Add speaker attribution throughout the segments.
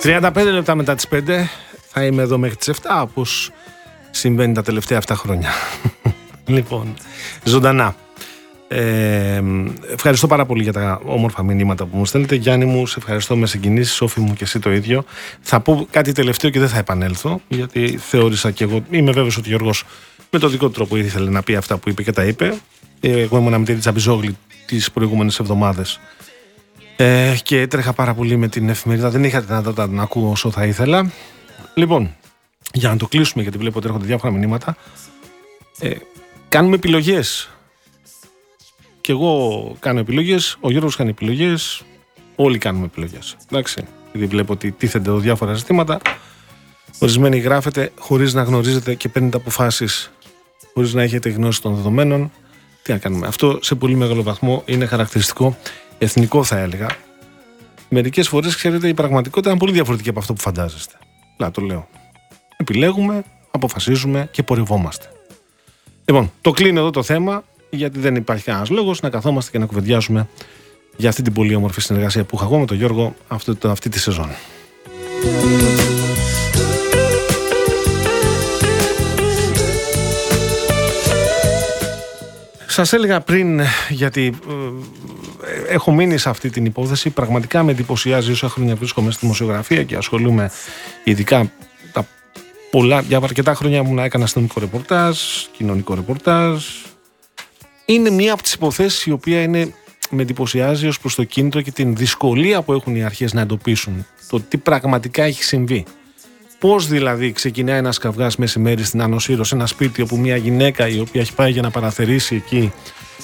Speaker 1: 35 λεπτά μετά τις 5 θα είμαι εδώ μέχρι τις 7, όπως συμβαίνει τα τελευταία 7 χρόνια. Λοιπόν, ζωντανά. Ευχαριστώ πάρα πολύ για τα όμορφα μηνύματα που μου στέλνετε. Γιάννη μου, σε ευχαριστώ, με συγκινήσεις. Σόφη μου, και εσύ το ίδιο. Θα πω κάτι τελευταίο και δεν θα επανέλθω, γιατί θεώρησα και εγώ, είμαι βέβαιος ότι ο Γιώργος με τον δικό του τρόπο ήθελε να πει αυτά που είπε και τα είπε. Εγώ ήμουν με τη Τζαμπιζόγλη τις προηγούμενες εβδομάδες και έτρεχα πάρα πολύ με την εφημερίδα. Δεν είχα τη δυνατότητα να ακούω όσο θα ήθελα. Λοιπόν, για να το κλείσουμε, γιατί βλέπω ότι έρχονται διάφορα μηνύματα. Κάνουμε επιλογές. Και εγώ κάνω επιλογές, ο Γιώργος κάνει επιλογές, όλοι κάνουμε επιλογές. Εντάξει, γιατί βλέπω ότι τίθενται εδώ διάφορα ζητήματα. Ορισμένοι γράφετε χωρίς να γνωρίζετε και παίρνετε αποφάσεις χωρίς να έχετε γνώση των δεδομένων. Τι να κάνουμε. Αυτό σε πολύ μεγάλο βαθμό είναι χαρακτηριστικό, εθνικό θα έλεγα. Μερικές φορές, ξέρετε, η πραγματικότητα είναι πολύ διαφορετική από αυτό που φαντάζεστε. Το λέω. Επιλέγουμε, αποφασίζουμε και πορευόμαστε. Λοιπόν, το κλείνω εδώ το θέμα, γιατί δεν υπάρχει κανένας λόγος να καθόμαστε και να κουβεντιάσουμε για αυτή την πολύ όμορφη συνεργασία που είχα εγώ με τον Γιώργο αυτή τη σεζόν. Σας έλεγα πριν, γιατί έχω μείνει σε αυτή την υπόθεση, πραγματικά με εντυπωσιάζει όσα χρόνια βρίσκομαι στη δημοσιογραφία και ασχολούμαι ειδικά για αρκετά χρόνια μου να έκανα αστυνομικό ρεπορτάζ, κοινωνικό ρεπορτάζ. Είναι μία από τις υποθέσεις η οποία με εντυπωσιάζει ως προς το κίνητρο και την δυσκολία που έχουν οι αρχές να εντοπίσουν το τι πραγματικά έχει συμβεί. Πώς δηλαδή ξεκινάει ένας καυγάς μεσημέρι στην Άνω Σύρο, σε ένα σπίτι όπου μια γυναίκα η οποία έχει πάει για να παραθερήσει εκεί,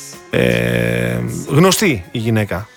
Speaker 1: γνωστή η γυναίκα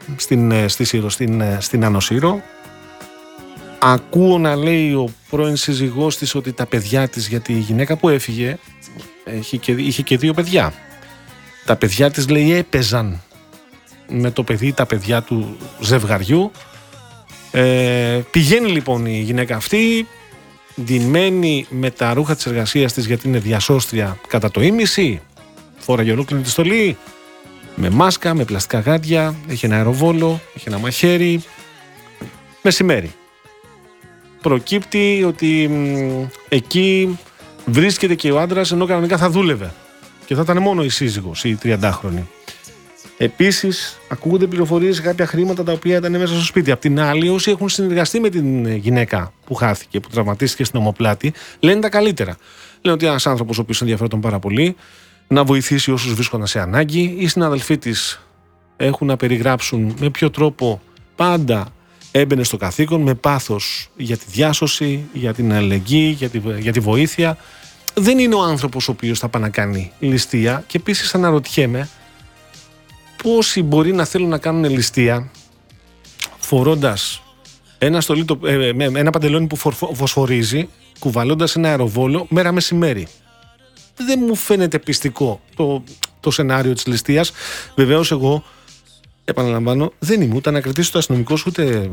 Speaker 1: στην Άνω Σύρο, ακούω να λέει ο πρώην σύζυγός της ότι τα παιδιά της, γιατί η γυναίκα που έφυγε είχε και 2 παιδιά. Τα παιδιά της, λέει, έπαιζαν με το παιδί, τα παιδιά του ζευγαριού. Πηγαίνει λοιπόν η γυναίκα αυτή, ντυμένη με τα ρούχα της εργασίας της, γιατί είναι διασώστρια κατά το ίμιση, φόραγε ολόκληρη τη στολή, με μάσκα, με πλαστικά γάντια, έχει ένα αεροβόλο, έχει ένα μαχαίρι. Μεσημέρι. Προκύπτει ότι εκεί βρίσκεται και ο άντρας, ενώ κανονικά θα δούλευε και θα ήταν μόνο η σύζυγος, η 30χρονη. Επίσης, ακούγονται πληροφορίες για κάποια χρήματα τα οποία ήταν μέσα στο σπίτι. Απ' την άλλη, όσοι έχουν συνεργαστεί με την γυναίκα που χάθηκε, που τραυματίστηκε στην ομοπλάτη, λένε τα καλύτερα. Λένε ότι ένας άνθρωπος ο οποίος ενδιαφέρονταν πάρα πολύ να βοηθήσει όσους βρίσκονταν σε ανάγκη. Οι συναδελφοί της έχουν να περιγράψουν με ποιο τρόπο πάντα έμπαινε στο καθήκον, με πάθος για τη διάσωση, για την αλληλεγγύη, για τη βοήθεια. Δεν είναι ο άνθρωπος ο οποίος θα πάει να κάνει ληστεία. Και επίσης αναρωτιέμαι πόσοι μπορεί να θέλουν να κάνουν ληστεία φορώντας ένα παντελόνι που φωσφορίζει, κουβαλώντας ένα αεροβόλο μέρα μεσημέρι. Δεν μου φαίνεται πιστικό το σενάριο της ληστείας. Βεβαίως εγώ, επαναλαμβάνω, δεν είμαι ούτε ανακριτής ούτε αστυνομικός,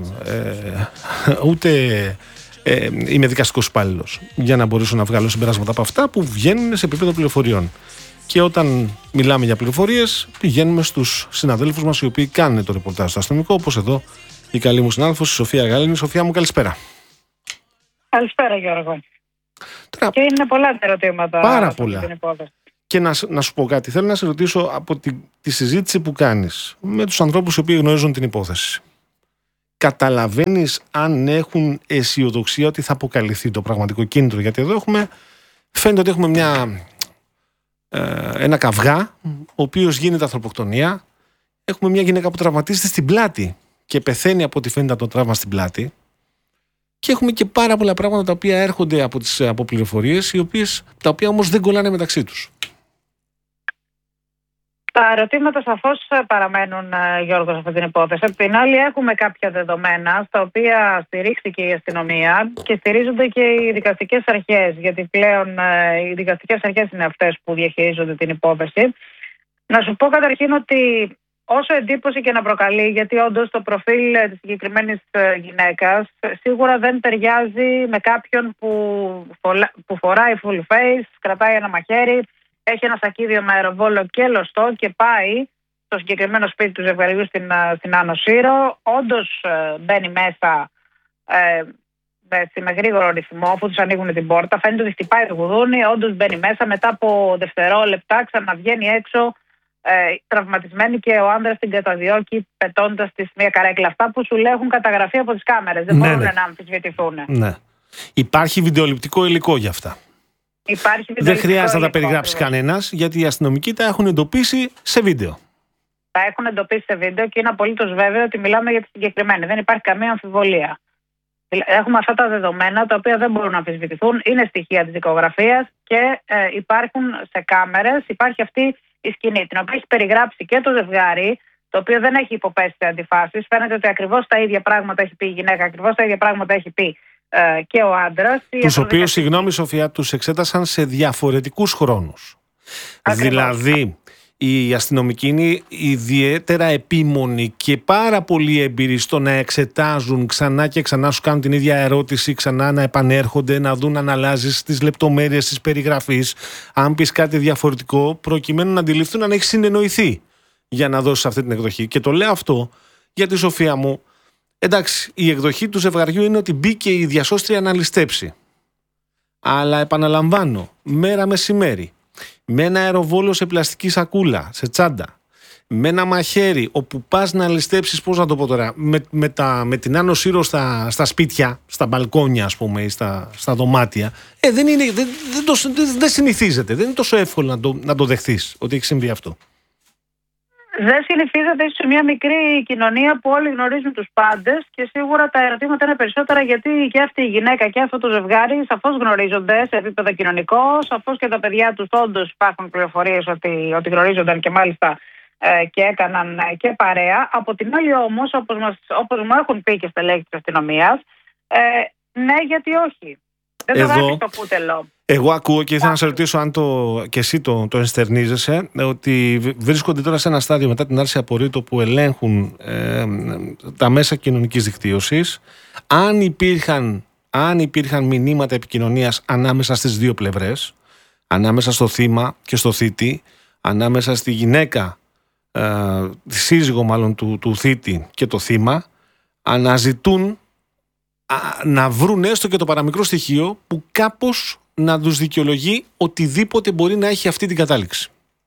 Speaker 1: ούτε είμαι δικαστικός υπάλληλος για να μπορέσω να βγάλω συμπεράσματα από αυτά που βγαίνουν σε επίπεδο πληροφοριών. Και όταν μιλάμε για πληροφορίες, πηγαίνουμε στους συναδέλφους μας οι οποίοι κάνουν το ρεπορτάζ στο αστυνομικό, όπως εδώ η καλή μου συνάδελφος, η Σοφία Γάλινη. Σοφία μου, καλησπέρα.
Speaker 2: Καλησπέρα, Γιώργο. Και είναι πολλά τα ερωτήματα.
Speaker 1: Πάρα πολλά. Και να σου πω κάτι, θέλω να σε ρωτήσω από τη συζήτηση που κάνεις με τους ανθρώπους οι οποίοι γνωρίζουν την υπόθεση. Καταλαβαίνεις αν έχουν αισιοδοξία ότι θα αποκαλυφθεί το πραγματικό κίνητρο? Γιατί εδώ φαίνεται ότι έχουμε ένα καυγά, ο οποίος γίνεται ανθρωποκτονία. Έχουμε μια γυναίκα που τραυματίζεται στην πλάτη και πεθαίνει από ό,τι φαίνεται από το τραύμα στην πλάτη. Και έχουμε και πάρα πολλά πράγματα τα οποία έρχονται από πληροφορίες, τα οποία όμως δεν κολλάνε μεταξύ τους.
Speaker 2: Τα ερωτήματα σαφώς παραμένουν, Γιώργο, σε αυτή την υπόθεση. Απ' την άλλη, έχουμε κάποια δεδομένα στα οποία στηρίχθηκε η αστυνομία και στηρίζονται και οι δικαστικές αρχές, γιατί πλέον οι δικαστικές αρχές είναι αυτές που διαχειρίζονται την υπόθεση. Να σου πω καταρχήν ότι όσο εντύπωση και να προκαλεί, γιατί όντως το προφίλ της συγκεκριμένης γυναίκας σίγουρα δεν ταιριάζει με κάποιον που φοράει full face, κρατάει ένα μαχαίρι, έχει ένα σακίδιο με αεροβόλο και λωστό και πάει στο συγκεκριμένο σπίτι του ζευγαριού στην Άνω Σύρο. Όντως μπαίνει μέσα με γρήγορο ρυθμό, αφού τους ανοίγουν την πόρτα. Φαίνεται ότι χτυπάει το κουδούνι, όντως μπαίνει μέσα. Μετά από δευτερόλεπτα ξαναβγαίνει έξω, τραυματισμένη, και ο άντρας την καταδιώκει πετώντας της μια καρέκλα. Αυτά που σου λέει έχουν καταγραφεί από τις κάμερες. Δεν μπορούν να αμφισβητηθούν.
Speaker 1: Ναι. Υπάρχει βιντεοληπτικό υλικό για αυτά. Δεν χρειάζεται να τα περιγράψει κανένας, γιατί οι αστυνομικοί τα έχουν εντοπίσει σε βίντεο.
Speaker 2: Τα έχουν εντοπίσει σε βίντεο και είναι απολύτως βέβαιο ότι μιλάμε για τη συγκεκριμένη. Δεν υπάρχει καμία αμφιβολία. Έχουμε αυτά τα δεδομένα, τα οποία δεν μπορούν να αμφισβητηθούν. Είναι στοιχεία της δικογραφίας και υπάρχουν σε κάμερες. Υπάρχει αυτή η σκηνή, την οποία έχει περιγράψει και το ζευγάρι, το οποίο δεν έχει υποπέσει σε αντιφάσεις. Φαίνεται ότι ακριβώς τα ίδια πράγματα έχει πει η γυναίκα, ακριβώς τα ίδια πράγματα έχει πει και ο άντρας.
Speaker 1: Τους οποίους, συγγνώμη Σοφία, τους εξέτασαν σε διαφορετικούς χρόνους. Ακριβώς. Δηλαδή, οι αστυνομικοί είναι ιδιαίτερα επίμονοι και πάρα πολύ έμπειροι στο να εξετάζουν ξανά και ξανά, σου κάνουν την ίδια ερώτηση, ξανά να επανέρχονται, να δουν αν αλλάζεις τις λεπτομέρειες της περιγραφής, αν πεις κάτι διαφορετικό, προκειμένου να αντιληφθούν αν έχει συνεννοηθεί για να δώσεις αυτή την εκδοχή. Και το λέω αυτό γιατί, Σοφία μου, εντάξει, η εκδοχή του ζευγαριού είναι ότι μπήκε η διασώστρια να ληστέψει. Αλλά επαναλαμβάνω, μέρα μεσημέρι, με ένα αεροβόλο σε πλαστική σακούλα, σε τσάντα, με ένα μαχαίρι όπου πας να ληστέψεις, πώς να το πω τώρα, με την Άνω Σύρο στα σπίτια, στα μπαλκόνια ας πούμε ή στα δωμάτια, δεν συνηθίζεται, δεν είναι τόσο εύκολο να το δεχθείς ότι έχει συμβεί αυτό.
Speaker 2: Δεν συνηθίζεται σε μια μικρή κοινωνία που όλοι γνωρίζουν τους πάντες και σίγουρα τα ερωτήματα είναι περισσότερα, γιατί και αυτή η γυναίκα και αυτό το ζευγάρι σαφώς γνωρίζονται σε επίπεδο κοινωνικό, σαφώς και τα παιδιά τους όντως υπάρχουν πληροφορίες ότι γνωρίζονταν και μάλιστα και έκαναν και παρέα. Από την άλλη όμως, όπως μου έχουν πει και στελέχη της αστυνομίας, ναι, γιατί όχι. Δεν το βάζεις στο κούτελο.
Speaker 1: Εγώ ακούω και ήθελα να σε ρωτήσω αν και εσύ το ενστερνίζεσαι, ότι βρίσκονται τώρα σε ένα στάδιο μετά την άρση απορρίτου που ελέγχουν τα μέσα κοινωνικής δικτύωσης. Αν υπήρχαν μηνύματα επικοινωνίας ανάμεσα στις δύο πλευρές, ανάμεσα στο θύμα και στο θήτη, ανάμεσα στη γυναίκα, τη σύζυγο μάλλον του θήτη και το θύμα, αναζητούν να βρουν έστω και το παραμικρό στοιχείο που κάπως να τους δικαιολογεί οτιδήποτε μπορεί να έχει αυτή την κατάληξη.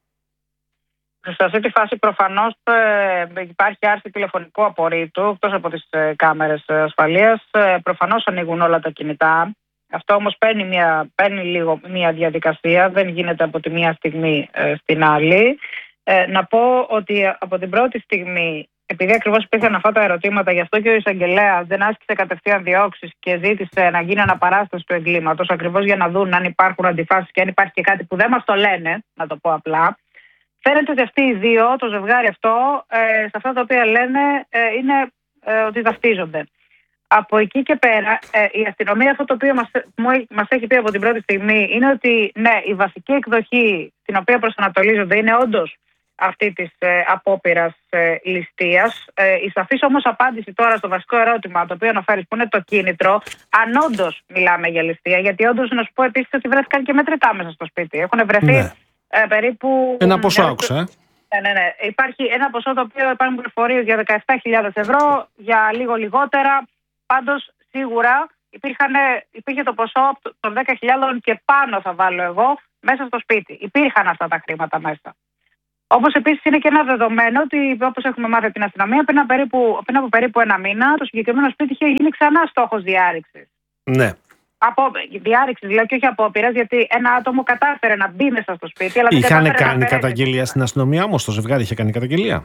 Speaker 2: Σε αυτή τη φάση προφανώς υπάρχει άρση τηλεφωνικού απορρίτου, εκτός από τις κάμερες ασφαλείας. Προφανώς ανοίγουν όλα τα κινητά. Αυτό όμως παίρνει λίγο μια διαδικασία, δεν γίνεται από τη μία στιγμή στην άλλη. Να πω ότι από την πρώτη στιγμή, επειδή ακριβώς υπήρχαν αυτά τα ερωτήματα, γι' αυτό και ο εισαγγελέας δεν άσκησε κατευθείαν διώξεις και ζήτησε να γίνει αναπαράσταση του εγκλήματος, ακριβώς για να δουν αν υπάρχουν αντιφάσεις και αν υπάρχει και κάτι που δεν μας το λένε, να το πω απλά. Φαίνεται ότι αυτοί οι δύο, το ζευγάρι αυτό, σε αυτά τα οποία λένε, είναι ότι ταυτίζονται. Από εκεί και πέρα, η αστυνομία αυτό το οποίο μας έχει πει από την πρώτη στιγμή είναι ότι ναι, η βασική εκδοχή στην οποία προσανατολίζονται είναι όντως αυτή της απόπειρας ληστείας. Η σαφής όμως απάντηση τώρα στο βασικό ερώτημα, το οποίο αναφέρεις, που είναι το κίνητρο, αν όντως μιλάμε για ληστεία, γιατί όντως να σου πω επίσης ότι βρέθηκαν και μετρητά μέσα στο σπίτι. Έχουν βρεθεί περίπου.
Speaker 1: Ένα ποσό άκουσα.
Speaker 2: Ναι. Υπάρχει ένα ποσό το οποίο υπάρχουν πληροφορίες για 17.000 ευρώ, για λίγο λιγότερα. Πάντως σίγουρα υπήρχε το ποσό των 10.000 και πάνω, θα βάλω εγώ, μέσα στο σπίτι. Υπήρχαν αυτά τα χρήματα μέσα. Όπως επίσης είναι και ένα δεδομένο ότι, όπως έχουμε μάθει από την αστυνομία, πριν από περίπου ένα μήνα, το συγκεκριμένο σπίτι είχε γίνει ξανά στόχος διάρρηξης.
Speaker 1: Ναι.
Speaker 2: Διάρρηξη δηλαδή, και όχι απόπειρας, γιατί ένα άτομο κατάφερε να μπει μέσα στο σπίτι. Αλλά
Speaker 1: είχαν κάνει καταγγελία στην αστυνομία όμως, το ζευγάρι είχε κάνει καταγγελία?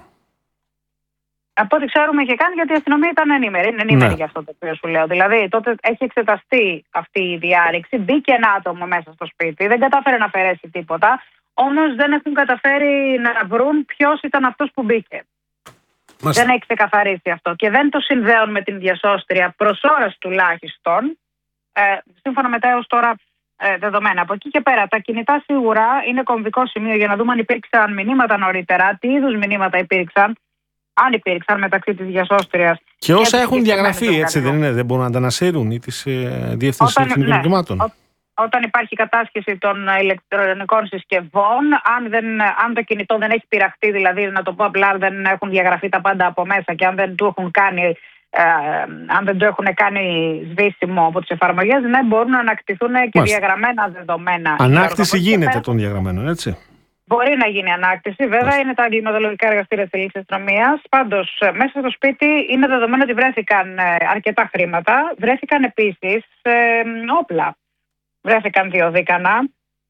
Speaker 2: Από ό,τι ξέρουμε είχε κάνει, γιατί η αστυνομία ήταν ενήμερη για αυτό το οποίο σου λέω. Δηλαδή, τότε έχει εξεταστεί αυτή η διάρρηξη, μπήκε ένα άτομο μέσα στο σπίτι, δεν κατάφερε να αφαιρέσει τίποτα. Όμως δεν έχουν καταφέρει να βρουν ποιος ήταν αυτός που μπήκε. Δεν έχει ξεκαθαρίσει αυτό. Και δεν το συνδέουν με την διασώστρια προς ώρας τουλάχιστον, σύμφωνα με τα έως τώρα δεδομένα. Από εκεί και πέρα, τα κινητά σίγουρα είναι κομβικό σημείο για να δούμε αν υπήρξαν μηνύματα νωρίτερα, τι είδους μηνύματα υπήρξαν, αν υπήρξαν μεταξύ της διασώστριας.
Speaker 1: Και όσα έχουν διαγραφεί, έτσι δεν είναι, δεν μπορούν να τα ανασύρουν ή τις διευθύνσεις εθνικών δικαιωμάτων.
Speaker 2: Όταν υπάρχει κατάσχεση των ηλεκτρονικών συσκευών, αν το κινητό δεν έχει πειραχτεί, δηλαδή να το πω απλά, δεν έχουν διαγραφεί τα πάντα από μέσα και αν δεν του έχουν κάνει αν δεν το έχουν κάνει σβήσιμο από τις εφαρμογές, ναι, μπορούν να ανακτηθούν και διαγραμμένα δεδομένα.
Speaker 1: Ανάκτηση γίνεται των διαγραμμένων, έτσι.
Speaker 2: Μπορεί να γίνει ανάκτηση, βέβαια, είναι τα εγκληματολογικά εργαστήρια της ελληνικής αστυνομίας. Πάντως, μέσα στο σπίτι είναι δεδομένο ότι βρέθηκαν αρκετά χρήματα. Βρέθηκαν επίσης όπλα. Βρέθηκαν 2 δίκανα,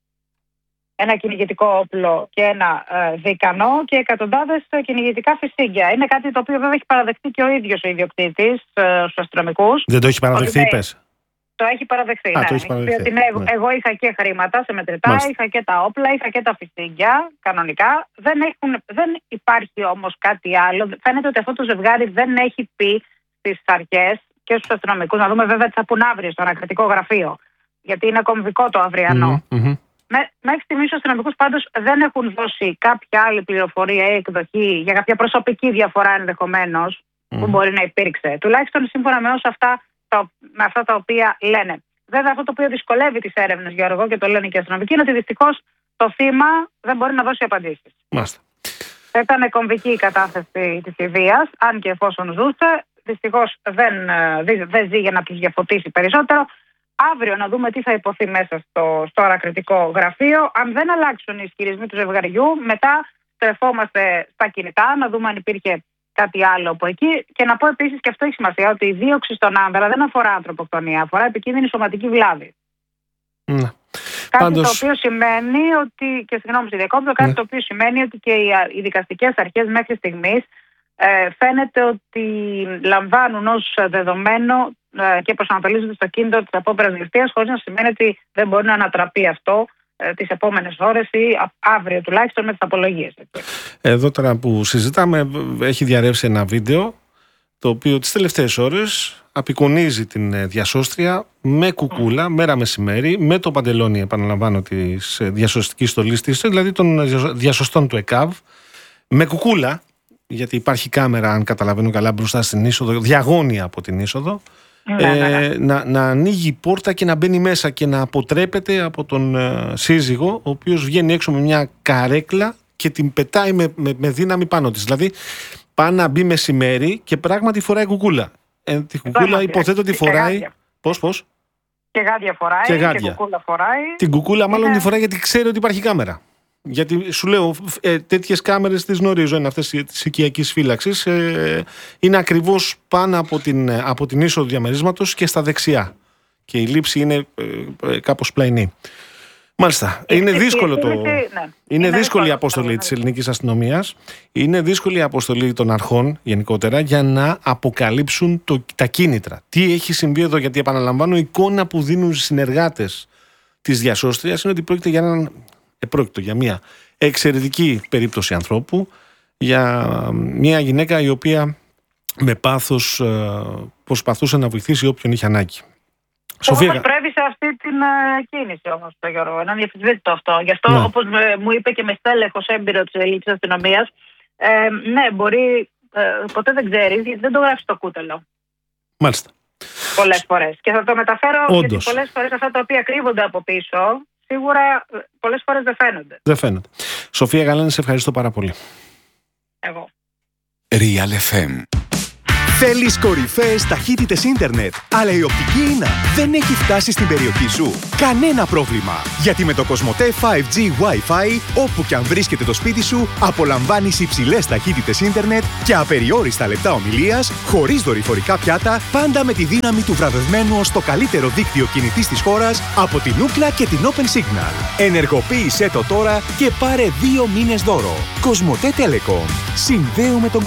Speaker 2: ένα κυνηγητικό όπλο και ένα δίκανο και εκατοντάδες κυνηγητικά φυσίγγια. Είναι κάτι το οποίο βέβαια έχει παραδεχτεί και ο ίδιος ο ιδιοκτήτης στους αστυνομικούς.
Speaker 1: Δεν το έχει παραδεχτεί, είπες?
Speaker 2: Το έχει παραδεχτεί.
Speaker 1: Το έχει παραδεχτεί.
Speaker 2: Εγώ είχα και χρήματα σε μετρητά, είχα και τα όπλα, είχα και τα φυσίγγια κανονικά. Δεν υπάρχει όμως κάτι άλλο. Φαίνεται ότι αυτό το ζευγάρι δεν έχει πει στις αρχές και στους αστυνομικούς. Να δούμε βέβαια τι θα πουν αύριο στο ανακριτικό γραφείο. Γιατί είναι κομβικό το αυριανό. Μέχρι στιγμής στους αστυνομικούς πάντως δεν έχουν δώσει κάποια άλλη πληροφορία ή εκδοχή για κάποια προσωπική διαφορά ενδεχομένως που μπορεί να υπήρξε. Τουλάχιστον σύμφωνα με με αυτά τα οποία λένε. Βέβαια, αυτό το οποίο δυσκολεύει τις έρευνες, Γιώργο, και το λένε και οι αστυνομικοί, είναι ότι δυστυχώς το θύμα δεν μπορεί να δώσει απαντήσεις. Ήταν κομβική η κατάθεση της Ιδείας, αν και εφόσον ζούσε. Δυστυχώς δεν ζει για να τους διαφωτίσει περισσότερο. Αύριο να δούμε τι θα υποθεί μέσα στο ανακριτικό γραφείο. Αν δεν αλλάξουν οι ισχυρισμοί του ζευγαριού, μετά στρεφόμαστε στα κινητά να δούμε αν υπήρχε κάτι άλλο από εκεί. Και να πω επίσης, και αυτό έχει σημασία, ότι η δίωξη στον άνδρα δεν αφορά ανθρωποκτονία, αφορά επικίνδυνη σωματική βλάβη. Κάτι το οποίο σημαίνει ότι, και συγγνώμη στη διακόπτω, κάτι το οποίο σημαίνει ότι και οι δικαστικές αρχές μέχρι στιγμής φαίνεται ότι λαμβάνουν ως δεδομένο και προσανατολίζονται στο κίνητο της απόπειρας ληστείας, χωρίς να σημαίνει ότι δεν μπορεί να ανατραπεί αυτό τις επόμενες ώρες ή αύριο τουλάχιστον με τις απολογίες.
Speaker 1: Εδώ τώρα που συζητάμε έχει διαρρεύσει ένα βίντεο το οποίο τις τελευταίες ώρες απεικονίζει την διασώστρια με κουκούλα, μέρα μεσημέρι, με το παντελόνι, επαναλαμβάνω, της διασωστικής στολής της, δηλαδή των διασωστών του ΕΚΑΒ, με κουκούλα, γιατί υπάρχει κάμερα, αν καταλαβαίνω καλά, μπροστά στην είσοδο, διαγώνια από την είσοδο, να ανοίγει η πόρτα και να μπαίνει μέσα και να αποτρέπεται από τον σύζυγο, ο οποίος βγαίνει έξω με μια καρέκλα και την πετάει με δύναμη πάνω της. Δηλαδή πάει να μπει μεσημέρι και πράγματι φοράει κουκούλα. Τη κουκούλα υποθέτω ότι φοράει. Πώς?
Speaker 2: Και γάντια φοράει. Και κουκούλα φοράει.
Speaker 1: Την κουκούλα μάλλον τη φοράει γιατί ξέρει ότι υπάρχει κάμερα. Γιατί σου λέω, τέτοιες κάμερες τις γνωρίζω, είναι αυτές της οικιακής φύλαξης, είναι ακριβώς πάνω από την είσοδο διαμερίσματος και στα δεξιά. Και η λήψη είναι κάπως πλαϊνή. Μάλιστα. Είναι δύσκολο είναι δύσκολη η αποστολή της ελληνικής αστυνομίας. Είναι δύσκολη η αποστολή των αρχών γενικότερα για να αποκαλύψουν τα κίνητρα. Τι έχει συμβεί εδώ, γιατί επαναλαμβάνω, η εικόνα που δίνουν οι συνεργάτες της διασώστριας είναι ότι πρόκειται για μια εξαιρετική περίπτωση ανθρώπου, για μια γυναίκα η οποία με πάθος προσπαθούσε να βοηθήσει όποιον είχε ανάγκη.
Speaker 2: Σοφία, πρέπει σε αυτή την κίνηση όμως, Γιώργο, είναι αδιαφυσβήτητο αυτό. Γι' αυτό, όπως μου είπε και με στέλεχος έμπειρο της ελληνικής αστυνομίας, ναι, μπορεί, ποτέ δεν ξέρεις, γιατί δεν το γράφει στο κούτελο.
Speaker 1: Μάλιστα.
Speaker 2: Πολλές φορές. Και θα το μεταφέρω, γιατί πολλές φορές αυτά τα οποία κρύβονται από πίσω, σίγουρα πολλές φορές δεν φαίνονται.
Speaker 1: Σοφία Γαλάνη, σε ευχαριστώ πάρα πολύ.
Speaker 2: Εγώ.
Speaker 3: Real FM. Θέλεις κορυφαίες ταχύτητες ίντερνετ, αλλά η οπτική ίνα δεν έχει φτάσει στην περιοχή σου? Κανένα πρόβλημα, γιατί με το Κοσμοτέ 5G Wi-Fi, όπου και αν βρίσκεται το σπίτι σου, απολαμβάνεις υψηλές ταχύτητες ίντερνετ και απεριόριστα λεπτά ομιλίας, χωρίς δορυφορικά πιάτα, πάντα με τη δύναμη του βραβευμένου ως το καλύτερο δίκτυο κινητής της χώρας από την Ookla και την Open Signal. Ενεργοποίησέ το τώρα και πάρε 2 μήνες δώρο. Κοσμοτέ Telecom. Συνδέουμε τον κόσμο.